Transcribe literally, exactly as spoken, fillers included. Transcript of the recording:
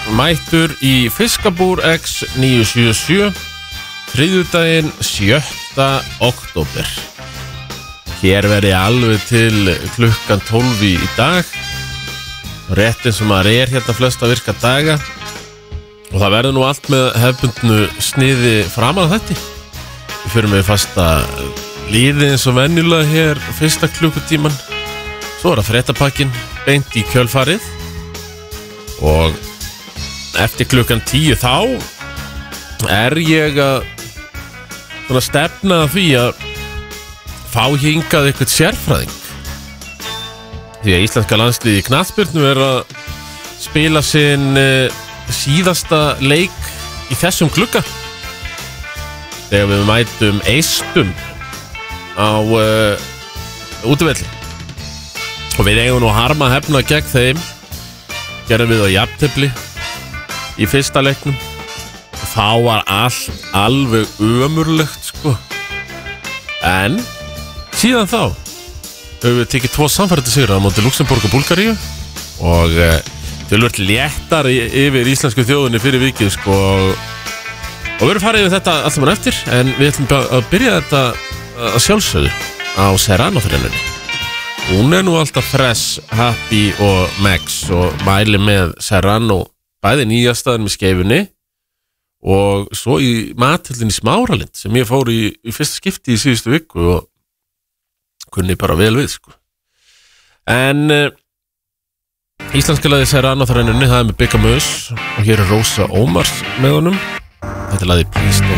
mættur í Fiskabúr X níu sjö sjö þriðjudaginn sjötta október. Hér verði alveg til klukkan tólf í dag, rétt eins og maður er hérna flesta virka daga, og það verður nú allt með hefbundnu sniði framan að þetta. Við fyrir með fasta liði eins og venjulega hér fyrsta klukkutíman, svo er það fréttapakkin beint í kjölfarið, og eftir klukkan tíu þá er ég að stefna að því að fá hingað eitthvað sérfræðing, því að íslenska landsliðið í knattspyrnu er að spila sinn síðasta leik í þessum glugga þegar við mætum Eistum á uh, útivelli, og við eigum nú harma hefna gegn þeim. Gerðum við á jafntefli í fyrsta leiknum og þá var allt alveg ömurlegt sko, en síðan þá höfum við tekið tvo samfærandi sigra á móti Luxemborg og Búlgaríu og uh, töluvert léttar yfir íslensku þjóðinni fyrir vikið sko, og við erum farið yfir þetta allt saman eftir, en við ætlum að byrja þetta að sjálfsögðu á Serrano-þrennunni. Hún er nú alltaf fresh, happy og max og mæli með Serrano bæði nýjastaðin með skeifunni og svo í mathöllin í Smáralind sem ég fór í, í fyrsta skipti í síðustu viku og kunni bara vel við sko. En uh, íslenska lagið Serrano-þrennunni, það er með Bigga Mös og hér er Rósa Ómars með honum. Þetta er lagið Please Don't